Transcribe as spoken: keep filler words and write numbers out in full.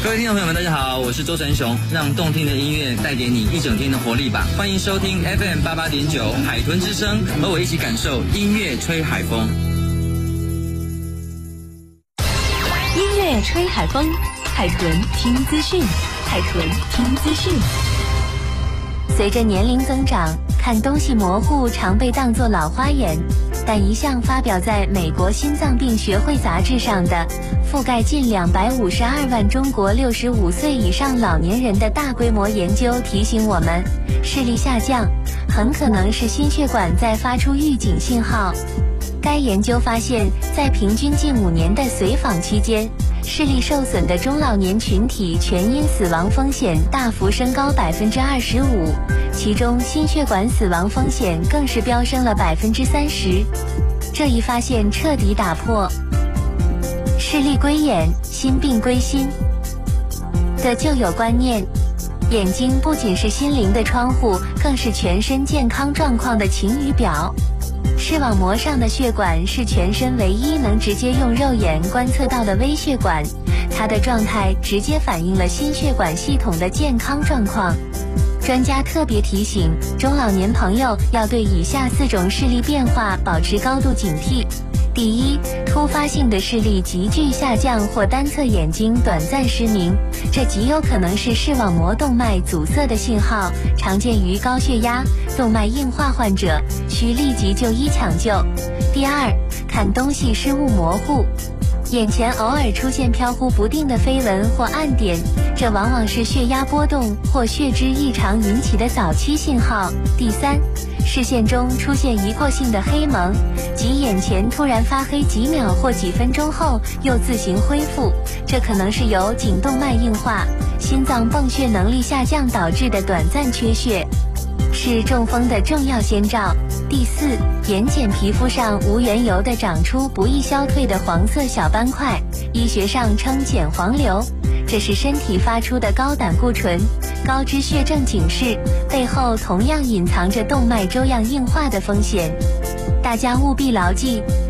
各位听众朋友们，大家好，我是周成雄，让动听的音乐带给你一整天的活力吧。欢迎收听 F M 八八点九海豚之声，和我一起感受音乐吹海风。 音乐吹海风，海豚听资讯，海豚听资讯。随着年龄增长，看东西模糊常被当作老花眼，但一项发表在美国心脏病学会杂志上的覆盖近两百五十二万中国六十五岁以上老年人的大规模研究提醒我们，视力下降很可能是心血管在发出预警信号。该研究发现，在平均近五年的随访期间，视力受损的中老年群体全因死亡风险大幅升高百分之二十五，其中心血管死亡风险更是飙升了百分之三十。这一发现彻底打破视力归眼，心病归心的旧有观念。眼睛不仅是心灵的窗户，更是全身健康状况的晴雨表。视网膜上的血管是全身唯一能直接用肉眼观测到的微血管，它的状态直接反映了心血管系统的健康状况。专家特别提醒中老年朋友要对以下四种视力变化保持高度警惕。第一，突发性的视力急剧下降或单侧眼睛短暂失明，这极有可能是视网膜动脉阻塞的信号，常见于高血压、动脉硬化患者，需立即就医抢救。第二，看东西视物模糊，眼前偶尔出现飘忽不定的飞纹或暗点，这往往是血压波动或血脂异常引起的早期信号。第三，视线中出现一过性的黑蒙，即眼前突然发黑几秒或几分钟后又自行恢复，这可能是由颈动脉硬化、心脏泵血能力下降导致的短暂缺血，是中风的重要先兆。第四，眼睑皮肤上无缘由地长出不易消退的黄色小斑块，医学上称睑黄瘤，这是身体发出的高胆固醇、高脂血症警示，背后同样隐藏着动脉粥样硬化的风险。大家务必牢记，